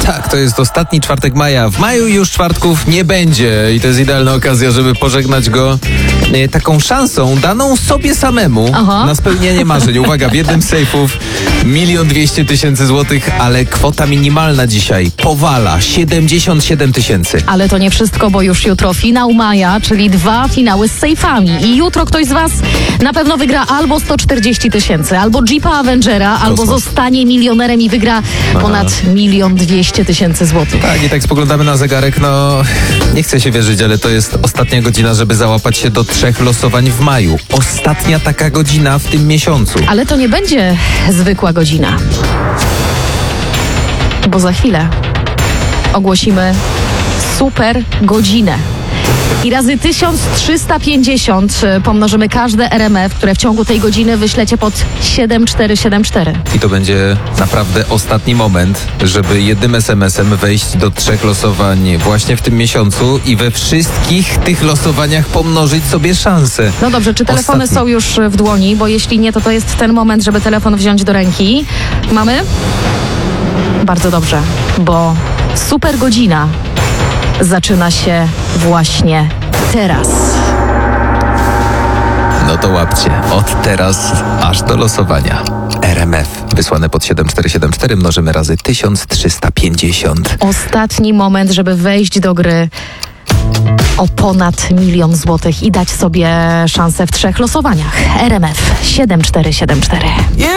Tak, to jest ostatni czwartek maja. W maju już czwartków nie będzie i to jest idealna okazja, żeby pożegnać go taką szansą daną sobie samemu na spełnienie marzeń. Uwaga, w jednym z sejfów 1 200 000 złotych, ale kwota minimalna dzisiaj powala 77 000. Ale to nie wszystko, bo już jutro finał maja, czyli 2 finały z sejfami. I jutro ktoś z was na pewno wygra albo 140 000, albo Jeepa Avengera, albo zostanie milionerem i wygra ponad 1 200 000 złotych. Tak, i tak spoglądamy na zegarek, nie chce się wierzyć, ale to jest ostatnia godzina, żeby załapać się do 3 losowań w maju. Ostatnia taka godzina w tym miesiącu. Ale to nie będzie zwykła godzina. Bo za chwilę ogłosimy super godzinę. I razy 1350 pomnożymy każde RMF, które w ciągu tej godziny wyślecie pod 7474. I to będzie naprawdę ostatni moment, żeby jednym SMS-em wejść do 3 losowań właśnie w tym miesiącu i we wszystkich tych losowaniach pomnożyć sobie szanse. No dobrze, czy telefony są już w dłoni? Bo jeśli nie, to jest ten moment, żeby telefon wziąć do ręki. Mamy? Bardzo dobrze, bo super godzina zaczyna się właśnie teraz. No to łapcie. Od teraz aż do losowania. RMF wysłane pod 7474 mnożymy razy 1350. Ostatni moment, żeby wejść do gry o ponad 1 000 000 złotych i dać sobie szansę w 3 losowaniach. RMF 7474.